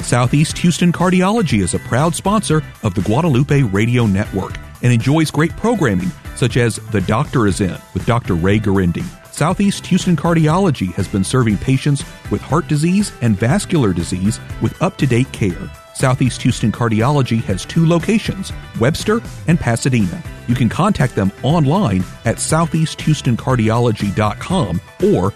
Southeast Houston Cardiology is a proud sponsor of the Guadalupe Radio Network and enjoys great programming such as The Doctor is In with Dr. Ray Garindi. Southeast Houston Cardiology has been serving patients with heart disease and vascular disease with up-to-date care. Southeast Houston Cardiology has 2 locations, Webster and Pasadena. You can contact them online at southeasthoustancardiology.com or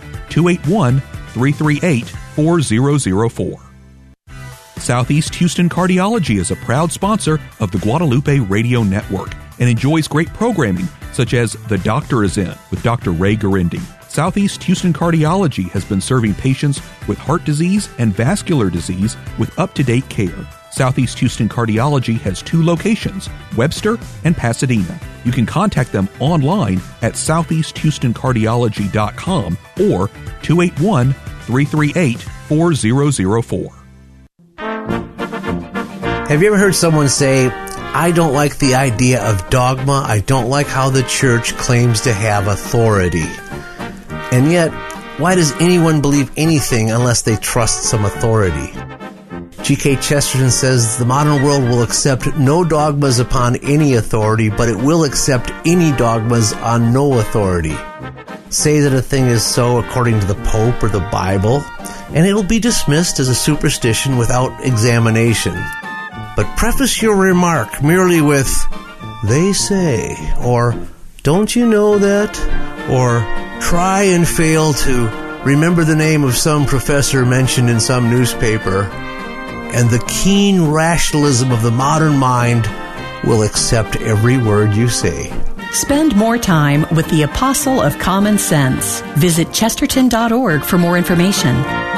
281-338-4004. Southeast Houston Cardiology is a proud sponsor of the Guadalupe Radio Network and enjoys great programming such as The Doctor is In with Dr. Ray Garindi. Southeast Houston Cardiology has been serving patients with heart disease and vascular disease with up-to-date care. Southeast Houston Cardiology has 2 locations, Webster and Pasadena. You can contact them online at southeasthoustancardiology.com or 281-338-4004. Have you ever heard someone say, I don't like the idea of dogma, I don't like how the church claims to have authority? And yet, why does anyone believe anything unless they trust some authority? G.K. Chesterton says the modern world will accept no dogmas upon any authority, but it will accept any dogmas on no authority. Say that a thing is so according to the Pope or the Bible, and it'll be dismissed as a superstition without examination. But preface your remark merely with, they say, or don't you know that, or try and fail to remember the name of some professor mentioned in some newspaper, and the keen rationalism of the modern mind will accept every word you say. Spend more time with the Apostle of Common Sense. Visit chesterton.org for more information.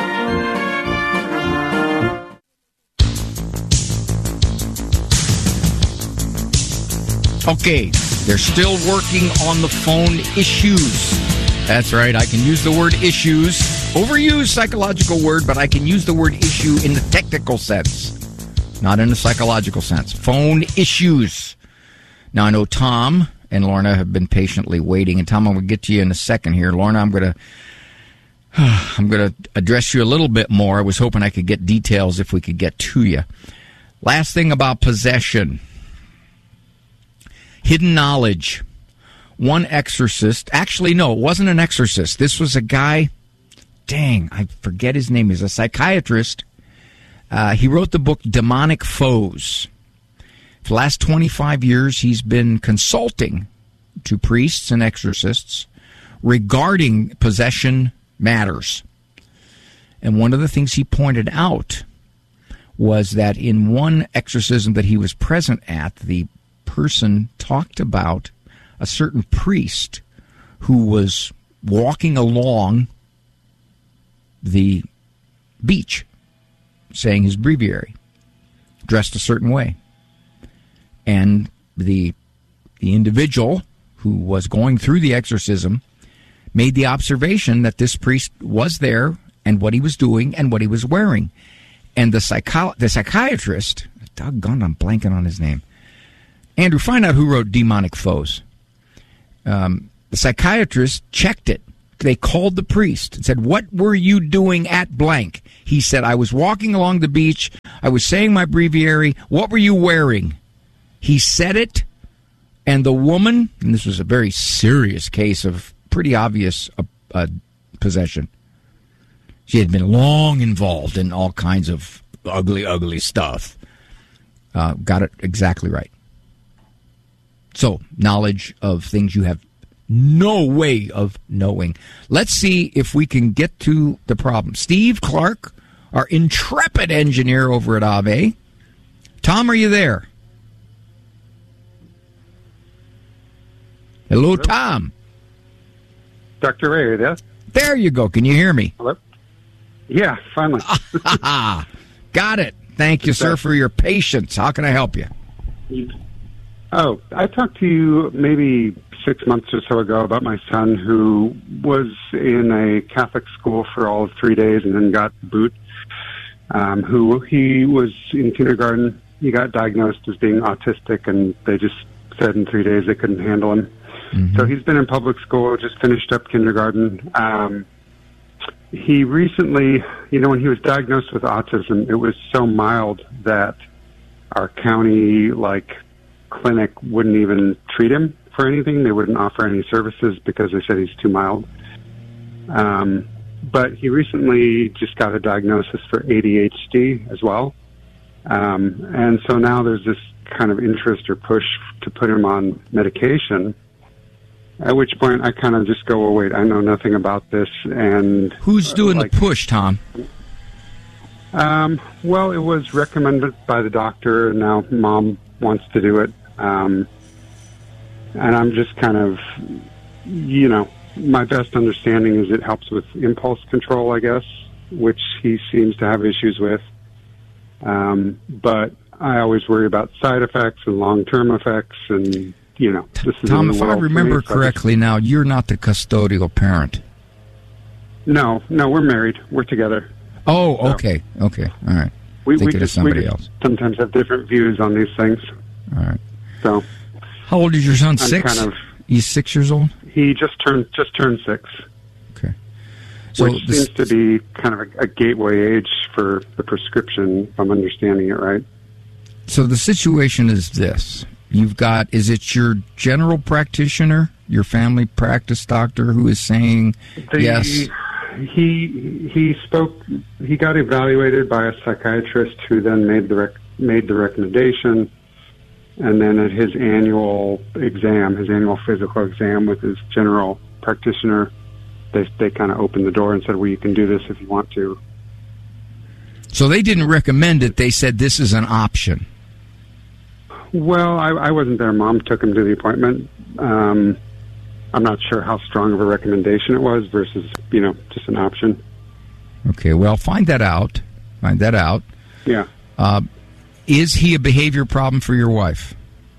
Okay, they're still working on the phone issues. That's right, I can use the word issues. Overused psychological word, but I can use the word issue in the technical sense, not in the psychological sense. Phone issues. Now, I know Tom and Lorna have been patiently waiting, and Tom, I'm going to get to you in a second here. Lorna, I'm going to address you a little bit more. I was hoping I could get details if we could get to you. Last thing about possession. Hidden knowledge. One exorcist, actually, no, it wasn't an exorcist. This was a guy, dang, I forget his name. He's a psychiatrist. He wrote the book Demonic Foes. For the last 25 years, he's been consulting to priests and exorcists regarding possession matters. And one of the things he pointed out was that in one exorcism that he was present at, the person talked about a certain priest who was walking along the beach saying his breviary, dressed a certain way. And the individual who was going through the exorcism made the observation that this priest was there and what he was doing and what he was wearing. And the psychiatrist, doggone, I'm blanking on his name. Andrew, find out who wrote Demonic Foes. The psychiatrist checked it. They called the priest and said, what were you doing at blank? He said, I was walking along the beach. I was saying my breviary. What were you wearing? He said it, and the woman, and this was a very serious case of pretty obvious possession. She had been long involved in all kinds of ugly, ugly stuff. Got it exactly right. So, knowledge of things you have no way of knowing. Let's see if we can get to the problem. Steve Clark, our intrepid engineer over at Ave. Tom, are you there? Hello, Tom. Dr. Ray, are you there? There you go. Can you hear me? Hello? Yeah, finally. Got it. Thank you, sir, for your patience. How can I help you? Oh, I talked to you maybe 6 months or so ago about my son who was in a Catholic school for all of 3 days and then got boot. Who he was in kindergarten. He got diagnosed as being autistic, and they just said in 3 days they couldn't handle him. Mm-hmm. So he's been in public school, just finished up kindergarten. he recently, when he was diagnosed with autism, it was so mild that our county, clinic wouldn't even treat him for anything. They wouldn't offer any services because they said he's too mild. But he recently just got a diagnosis for ADHD as well. And so now there's this kind of interest or push to put him on medication, at which point I kind of just go, well, wait, I know nothing about this. And who's doing the push, Tom? Well, it was recommended by the doctor, and now Mom wants to do it. And I'm just kind of, my best understanding is it helps with impulse control, I guess, which he seems to have issues with. But I always worry about side effects and long-term effects, and, this is Tom, if I remember correctly now, you're not the custodial parent. No, we're married. We're together. Oh, okay. All right. We somebody else. Sometimes have different views on these things. All right. So, how old is your son? 6? He's 6 years old? He just turned 6. Okay. So which seems to be kind of a gateway age for the prescription, if I'm understanding it right. So the situation is this. Is it your general practitioner, your family practice doctor, who is saying yes? He got evaluated by a psychiatrist who then made the recommendation, and then at his annual physical exam with his general practitioner, they kind of opened the door and said, well, you can do this if you want to. So they didn't recommend it, they said this is an option. Well, I wasn't there. Mom took him to the appointment. I'm not sure how strong of a recommendation it was versus, just an option. Okay, well, find that out. Yeah. Is he a behavior problem for your wife?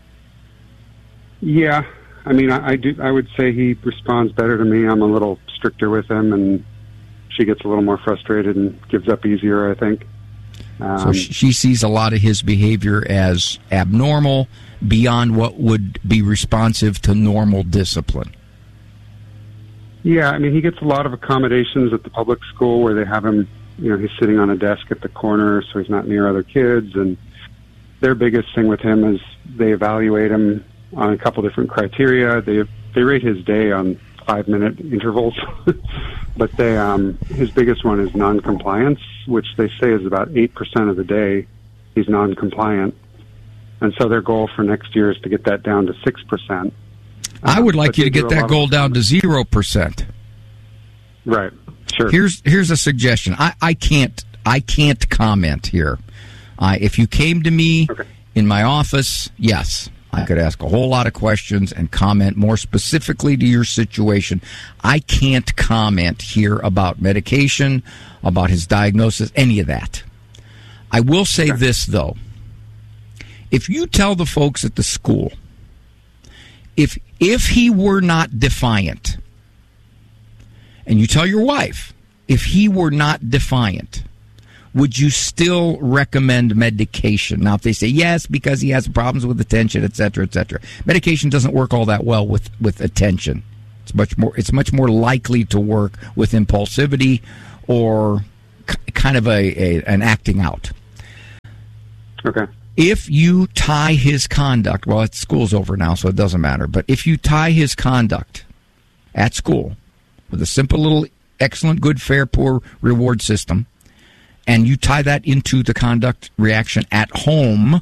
Yeah. I mean, I would say he responds better to me. I'm a little stricter with him, and she gets a little more frustrated and gives up easier, I think. So she sees a lot of his behavior as abnormal, beyond what would be responsive to normal discipline. Yeah, I mean, he gets a lot of accommodations at the public school where they have him, he's sitting on a desk at the corner so he's not near other kids. And their biggest thing with him is they evaluate him on a couple different criteria. They rate his day on 5-minute intervals, but his biggest one is non-compliance, which they say is about 8% of the day he's non-compliant. And so their goal for next year is to get that down to 6%. I would like you to get that goal down to 0%. Right. Sure. Here's a suggestion. I can't comment here. If you came to me in my office, yes, I could ask a whole lot of questions and comment more specifically to your situation. I can't comment here about medication, about his diagnosis, any of that. I will say this, though. If you tell the folks at the school, if he were not defiant, and you tell your wife, if he were not defiant, would you still recommend medication? Now, if they say yes, because he has problems with attention, et cetera, medication doesn't work all that well with attention. It's much more likely to work with impulsivity or kind of an acting out. Okay. If you tie his conduct, well, school's over now, so it doesn't matter, but if you tie his conduct at school with a simple little excellent, good, fair, poor reward system, and you tie that into the conduct reaction at home,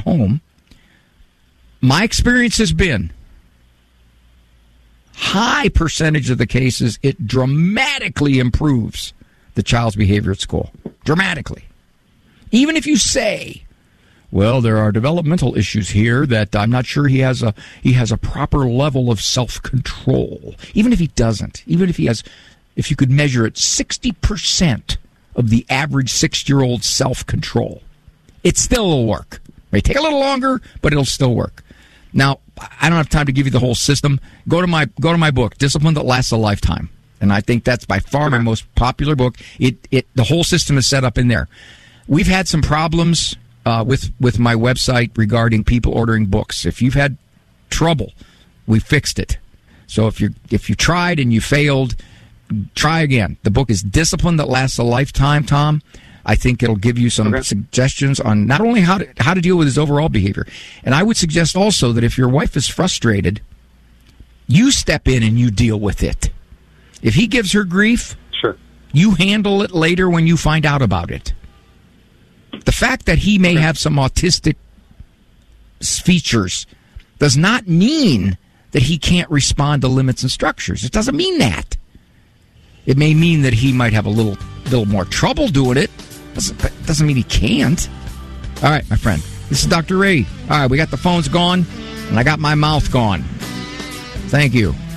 my experience has been high percentage of the cases, it dramatically improves the child's behavior at school. Dramatically. Even if you say, well, there are developmental issues here that I'm not sure he has a proper level of self-control. Even if he doesn't, if you could measure it, 60% of the average 6-year-old self-control, it still will work. It may take a little longer, but it'll still work. Now, I don't have time to give you the whole system. Go to my book, Discipline That Lasts a Lifetime. And I think that's by far my most popular book. The whole system is set up in there. We've had some problems with my website regarding people ordering books. If you've had trouble, we fixed it. So if you tried and you failed, try again. The book is Discipline That Lasts a Lifetime, Tom. I think it'll give you some suggestions on not only how to deal with his overall behavior. And I would suggest also that if your wife is frustrated, you step in and you deal with it. If he gives her grief, sure, you handle it later when you find out about it. The fact that he may have some autistic features does not mean that he can't respond to limits and structures. It doesn't mean that. It may mean that he might have a little more trouble doing it. Doesn't mean he can't. All right, my friend. This is Dr. Ray. All right, we got the phones gone, and I got my mouth gone. Thank you.